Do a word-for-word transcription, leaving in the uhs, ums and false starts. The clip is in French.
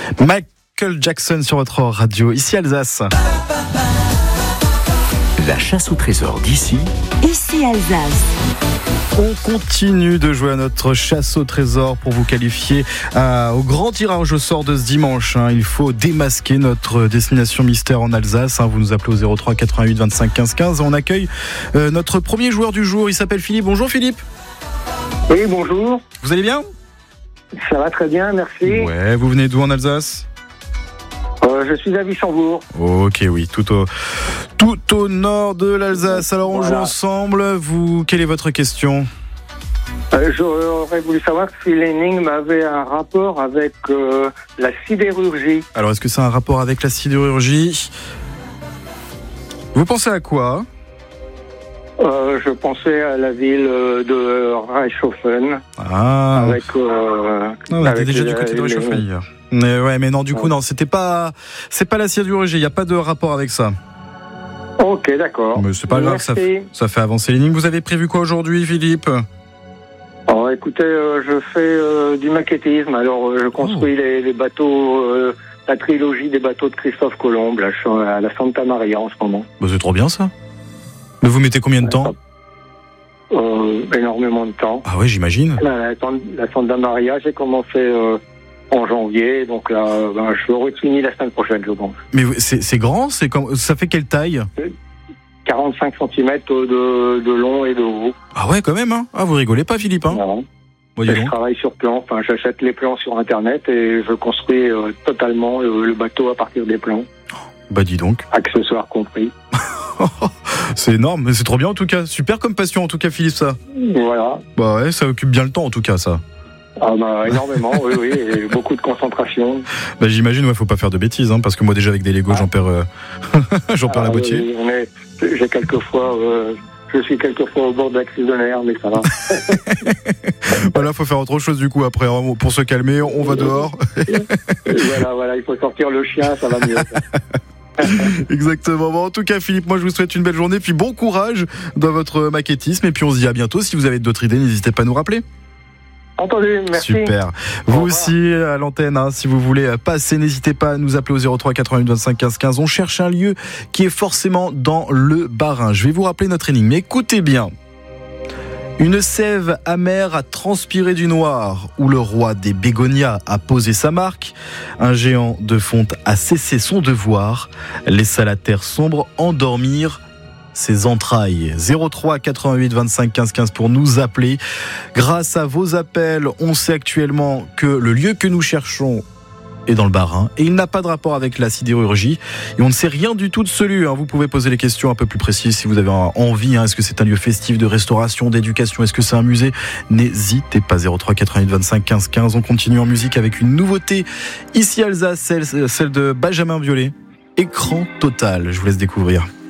Michael Jackson sur votre radio, ici Alsace. La chasse au trésor d'ici, ici Alsace. On continue de jouer à notre chasse au trésor pour vous qualifier à, au grand tirage au sort de ce dimanche. Hein. Il faut démasquer notre destination mystère en Alsace. Hein. Vous nous appelez au zéro trois quatre-vingt-huit vingt-cinq quinze quinze. On accueille euh, notre premier joueur du jour. Il s'appelle Philippe. Bonjour Philippe. Oui, bonjour. Vous allez bien ? Ça va très bien, merci. Ouais, vous venez d'où en Alsace ? Euh, je suis à Wissembourg. Ok, oui, tout au, tout au nord de l'Alsace. Alors on voilà. joue ensemble. Vous, quelle est votre question ? euh, J'aurais voulu savoir si l'énigme avait un rapport avec euh, la sidérurgie. Alors est-ce que c'est un rapport avec la sidérurgie ? Vous pensez à quoi ? euh, Je pensais à la ville de Reichshofen. Ah. Avec. Euh, ah, on était déjà les, du côté de les... Reichshofen hier. Mais ouais, mais non, du coup, non, c'était pas, c'est pas la sidérurgie. Il n'y a pas de rapport avec ça. Ok, d'accord. Mais c'est pas grave, ça, ça fait avancer l'énigme. Vous avez prévu quoi aujourd'hui, Philippe ? Alors, écoutez, euh, je fais euh, du maquettisme. Alors, euh, je construis oh. les, les bateaux, euh, la trilogie des bateaux de Christophe Colomb. Là, je suis à la Santa Maria en ce moment. Bah, c'est trop bien ça. Mais vous mettez combien de temps ? euh, Énormément de temps. Ah ouais, j'imagine. La, la, la Santa Maria, j'ai commencé. Euh, en janvier, donc là, ben, je l'aurai fini la semaine prochaine, je pense. Mais c'est, c'est grand, c'est comme, ça fait quelle taille ? quarante-cinq centimètres de, de long et de haut. Ah ouais, quand même, hein. Ah, vous rigolez pas, Philippe, hein ? Non. Voyez je donc. travaille sur plan, enfin, j'achète les plans sur Internet et je construis euh, totalement le, le bateau à partir des plans. Bah, dis donc. Accessoires compris. C'est énorme, mais c'est trop bien en tout cas. Super comme passion en tout cas, Philippe, ça. Voilà. Bah ouais, ça occupe bien le temps en tout cas, ça. Ah bah énormément, oui, oui, et beaucoup de concentration. Bah j'imagine, ouais, faut pas faire de bêtises, hein, parce que moi déjà avec des Lego, ah. j'en perds, euh... j'en perds ah, la moitié. Oui, on est, j'ai quelquefois, euh, je suis quelquefois au bord de la crise de nerfs, mais ça va. Voilà, faut faire autre chose du coup après, pour se calmer, on va dehors. Voilà, voilà, il faut sortir le chien, ça va mieux. Exactement. Bon, en tout cas, Philippe, moi je vous souhaite une belle journée, puis bon courage dans votre maquettisme, et puis on se dit à bientôt. Si vous avez d'autres idées, n'hésitez pas à nous rappeler. Entendu, merci. Super. Vous aussi à l'antenne, hein, si vous voulez passer, n'hésitez pas à nous appeler au zéro trois quatre-vingt-huit vingt-cinq quinze quinze. On cherche un lieu qui est forcément dans le Bas-Rhin. Je vais vous rappeler notre énigme. Mais écoutez bien. Une sève amère a transpiré du noir, où le roi des bégonias a posé sa marque. Un géant de fonte a cessé son devoir, laissa la terre sombre endormir ses entrailles. zéro trois quatre-vingt-huit vingt-cinq quinze quinze pour nous appeler. Grâce à vos appels, on sait actuellement que le lieu que nous cherchons est dans le Bas-Rhin et il n'a pas de rapport avec la sidérurgie et on ne sait rien du tout de ce lieu. Vous pouvez poser les questions un peu plus précises si vous avez envie. Est-ce que c'est un lieu festif de restauration, d'éducation ? Est-ce que c'est un musée ? N'hésitez pas. zéro trois quatre-vingt-huit vingt-cinq quinze quinze. On continue en musique avec une nouveauté ici Alsace, celle, celle de Benjamin Biolay. Écran total. Je vous laisse découvrir.